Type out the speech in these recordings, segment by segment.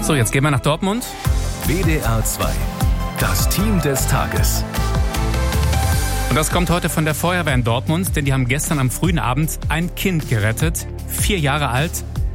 So, jetzt gehen wir nach Dortmund. WDR 2, das Team des Tages. Und das kommt heute von der Feuerwehr in Dortmund, denn die haben gestern am frühen Abend ein Kind gerettet, 4 Jahre alt,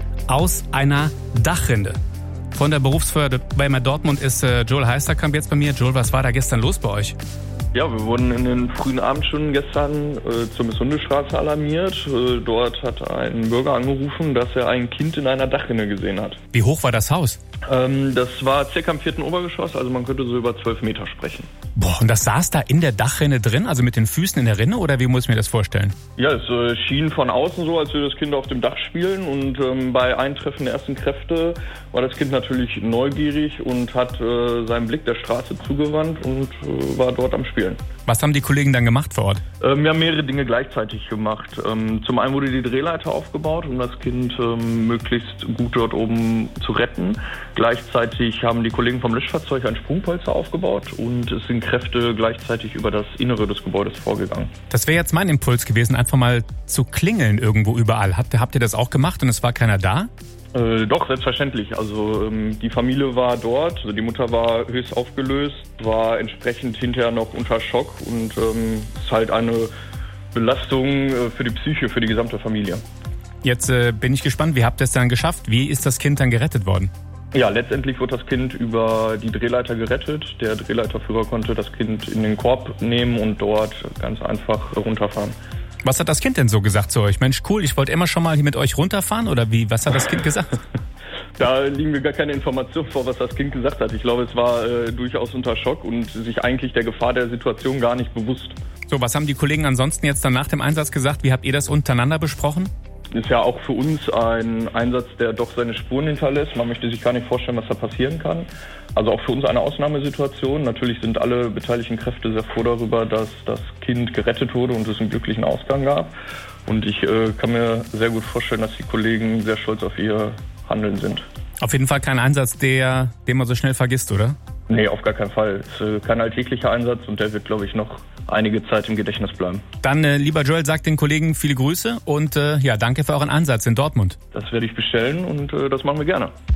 aus einer Dachrinne. Von der Berufsfeuerwehr Dortmund ist Joel Heisterkamp jetzt bei mir. Joel, was war da gestern los bei euch? Ja, wir wurden in den frühen Abendstunden gestern zur Misshundestraße alarmiert. Dort hat ein Bürger angerufen, dass er ein Kind in einer Dachrinne gesehen hat. Wie hoch war das Haus? Das war circa im 4. Obergeschoss, also man könnte so über 12 Meter sprechen. Boah, und das saß da in der Dachrinne drin, also mit den Füßen in der Rinne, oder wie muss ich mir das vorstellen? Ja, es schien von außen so, als würde das Kind auf dem Dach spielen, und bei Eintreffen der ersten Kräfte war das Kind natürlich neugierig und hat seinen Blick der Straße zugewandt und war dort am Spielen. Was haben die Kollegen dann gemacht vor Ort? Wir haben mehrere Dinge gleichzeitig gemacht. Zum einen wurde die Drehleiter aufgebaut, um das Kind möglichst gut dort oben zu retten. Gleichzeitig haben die Kollegen vom Löschfahrzeug ein Sprungpolster aufgebaut und es sind Kräfte gleichzeitig über das Innere des Gebäudes vorgegangen. Das wäre jetzt mein Impuls gewesen, einfach mal zu klingeln irgendwo überall. Habt ihr das auch gemacht und es war keiner da? Doch, selbstverständlich. Also die Familie war dort, also die Mutter war höchst aufgelöst, war entsprechend hinterher noch unter Schock und ist halt eine Belastung für die Psyche, für die gesamte Familie. Jetzt bin ich gespannt, wie habt ihr es dann geschafft? Wie ist das Kind dann gerettet worden? Ja, letztendlich wurde das Kind über die Drehleiter gerettet. Der Drehleiterführer konnte das Kind in den Korb nehmen und dort ganz einfach runterfahren. Was hat das Kind denn so gesagt zu euch? Mensch, cool, ich wollte immer schon mal hier mit euch runterfahren, oder wie? Was hat das Kind gesagt? Da liegen mir gar keine Informationen vor, was das Kind gesagt hat. Ich glaube, es war durchaus unter Schock und sich eigentlich der Gefahr der Situation gar nicht bewusst. So, was haben die Kollegen ansonsten jetzt dann nach dem Einsatz gesagt? Wie habt ihr das untereinander besprochen? Ist ja auch für uns ein Einsatz, der doch seine Spuren hinterlässt. Man möchte sich gar nicht vorstellen, was da passieren kann. Also auch für uns eine Ausnahmesituation. Natürlich sind alle beteiligten Kräfte sehr froh darüber, dass das Kind gerettet wurde und es einen glücklichen Ausgang gab. Und ich kann mir sehr gut vorstellen, dass die Kollegen sehr stolz auf ihr Handeln sind. Auf jeden Fall kein Einsatz, den man so schnell vergisst, oder? Nee, auf gar keinen Fall. Es ist kein alltäglicher Einsatz und der wird, glaube ich, noch einige Zeit im Gedächtnis bleiben. Dann, lieber Joel, sagt den Kollegen viele Grüße und danke für euren Einsatz in Dortmund. Das werde ich bestellen und das machen wir gerne.